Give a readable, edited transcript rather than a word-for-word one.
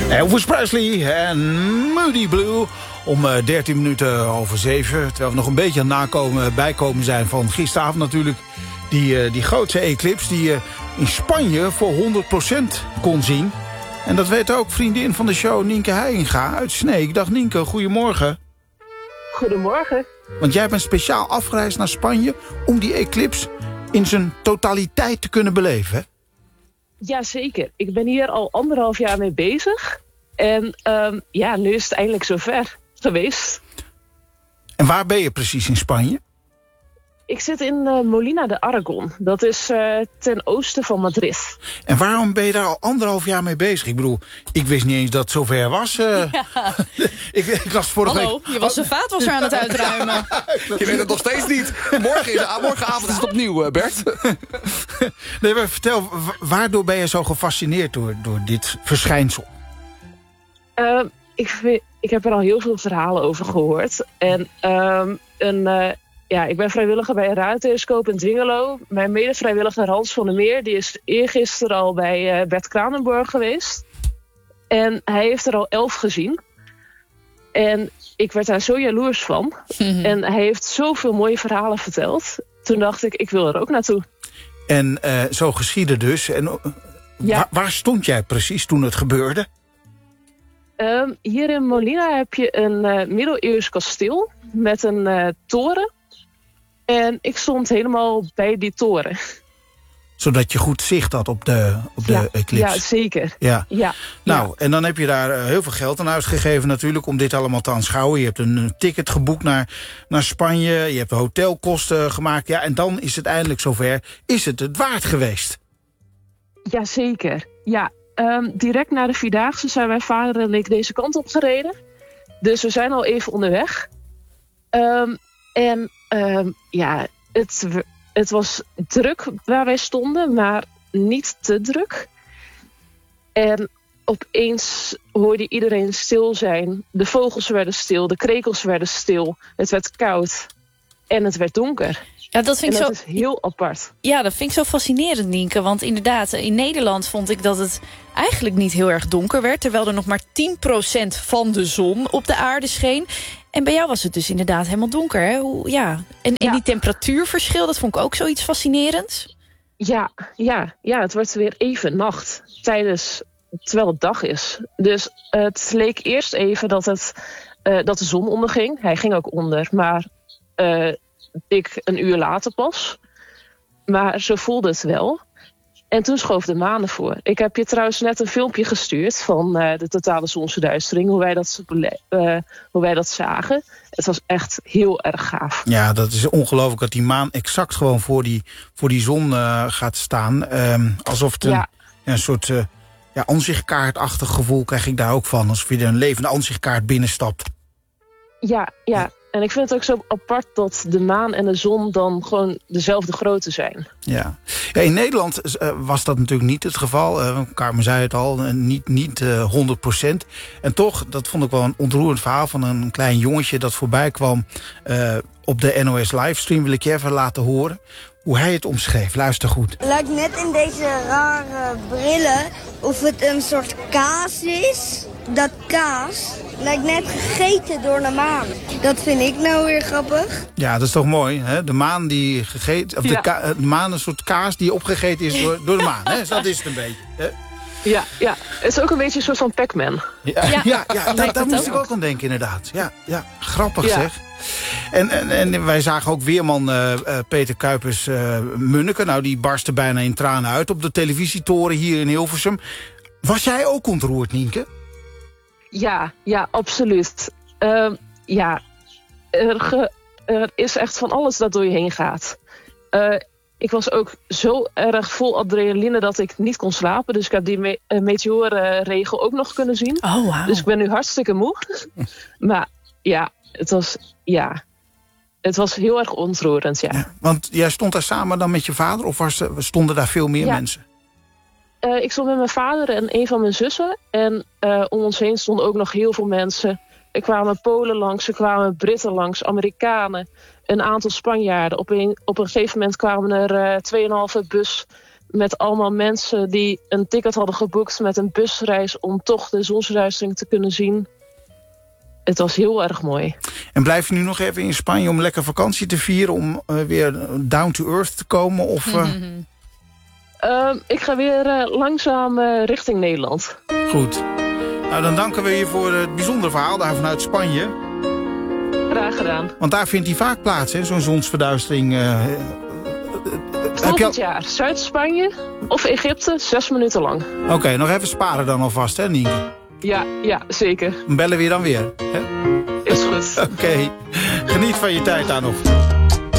Elvis Presley en Moody Blue om 13 minuten over 7. Terwijl we nog een beetje aan het bijkomen zijn van gisteravond natuurlijk. Die grootste eclipse die je in Spanje voor 100% kon zien. En dat weet ook vriendin van de show Nienke Heiinga uit Sneek. Dag Nienke, goedemorgen. Goedemorgen. Want jij bent speciaal afgereisd naar Spanje om die eclipse in zijn totaliteit te kunnen beleven, hè? Jazeker. Ik ben hier al 1,5 jaar mee bezig. En nu is het eindelijk zover geweest. En waar ben je precies in Spanje? Ik zit in Molina de Aragon. Dat is ten oosten van Madrid. En waarom ben je daar al 1,5 jaar mee bezig? Ik bedoel, ik wist niet eens dat het zover was. Ik las vorige Hallo, week... je was de vaatwasser aan het uitruimen. Je weet het nog steeds niet. Morgenavond is het opnieuw, Bert. Nee, maar vertel, waardoor ben je zo gefascineerd door dit verschijnsel? Ik heb er al heel veel verhalen over gehoord. En ik ben vrijwilliger bij een ruimtelescoop in Dwingelo. Mijn medevrijwilliger Hans van der Meer, die is eergisteren al bij Bert Kranenburg geweest. En hij heeft er al 11 gezien. En ik werd daar zo jaloers van. Mm-hmm. En hij heeft zoveel mooie verhalen verteld. Toen dacht ik wil er ook naartoe. En zo geschiedde dus. En waar stond jij precies toen het gebeurde? Hier in Molina heb je een middeleeuws kasteel met een toren. En ik stond helemaal bij die toren. Zodat je goed zicht had op de eclipse. Ja, zeker. Ja. Nou, en dan heb je daar heel veel geld aan uitgegeven natuurlijk om dit allemaal te aanschouwen. Je hebt een ticket geboekt naar Spanje. Je hebt hotelkosten gemaakt. Ja, en dan is het eindelijk zover. Is het waard geweest? Jazeker. Ja. Direct na de Vierdaagse zijn mijn vader en ik deze kant op gereden. Dus we zijn al even onderweg. Het was druk waar wij stonden, maar niet te druk. En opeens hoorde iedereen stil zijn. De vogels werden stil, de krekels werden stil. Het werd koud en het werd donker. Ja, dat vind ik is heel apart. Ja, dat vind ik zo fascinerend, Nienke. Want inderdaad, in Nederland vond ik dat het eigenlijk niet heel erg donker werd. Terwijl er nog maar 10% van de zon op de aarde scheen. En bij jou was het dus inderdaad helemaal donker, hè? En die temperatuurverschil, dat vond ik ook zoiets fascinerends. Ja, het wordt weer even nacht. Terwijl het dag is. Dus het leek eerst even dat de zon onderging. Hij ging ook onder, maar... ik een uur later pas. Maar zo voelde het wel. En toen schoof de maan ervoor. Ik heb je trouwens net een filmpje gestuurd van de totale zonsverduistering. Hoe wij dat zagen. Het was echt heel erg gaaf. Ja, dat is ongelooflijk dat die maan exact gewoon voor die zon gaat staan. Alsof het een soort ansichtkaartachtig gevoel krijg ik daar ook van. Alsof je er een levende ansichtkaart binnenstapt. Ja. En ik vind het ook zo apart dat de maan en de zon dan gewoon dezelfde grootte zijn. Ja, in Nederland was dat natuurlijk niet het geval. Carmen zei het al, niet 100%. En toch, dat vond ik wel een ontroerend verhaal van een klein jongetje dat voorbij kwam op de NOS livestream. Wil ik je even laten horen hoe hij het omschreef. Luister goed. Lijkt net in deze rare brillen of het een soort kaas is. Dat kaas lijkt net gegeten door de maan. Dat vind ik nou weer grappig. Ja, dat is toch mooi, hè? De maan die gegeten... Of de maan een soort kaas die opgegeten is door de maan, hè? Dat is het een beetje, hè? Ja. Het is ook een beetje een soort van Pac-Man. Ja, daar moest ik ook aan denken, inderdaad. Ja, grappig zeg. En wij zagen ook weerman Peter Kuipers-Munneke. Nou, die barstte bijna in tranen uit op de televisietoren hier in Hilversum. Was jij ook ontroerd, Nienke? Ja, absoluut. Er is echt van alles dat door je heen gaat. Ik was ook zo erg vol adrenaline dat ik niet kon slapen. Dus ik heb die meteorenregel ook nog kunnen zien. Oh, wow. Dus ik ben nu hartstikke moe. Maar het was heel erg ontroerend, ja. Want jij stond daar samen dan met je vader? Of stonden daar veel meer mensen? Ik stond met mijn vader en een van mijn zussen. En om ons heen stonden ook nog heel veel mensen. Er kwamen Polen langs, er kwamen Britten langs, Amerikanen. Een aantal Spanjaarden. Op een gegeven moment kwamen er 2,5 bus met allemaal mensen die een ticket hadden geboekt met een busreis om toch de zonsverduistering te kunnen zien. Het was heel erg mooi. En blijf je nu nog even in Spanje om lekker vakantie te vieren, om weer down to earth te komen? Of, Ik ga weer langzaam richting Nederland. Goed. Nou, dan danken we je voor het bijzondere verhaal daar vanuit Spanje. Graag gedaan. Want daar vindt die vaak plaats, hè, zo'n zonsverduistering. Volgend jaar Zuid-Spanje of Egypte, 6 minuten lang. Oké, nog even sparen dan alvast, hè, Nienke? Ja, zeker. Dan bellen we je dan weer. Hè? Is goed. Oké. Geniet van je tijd daar nog.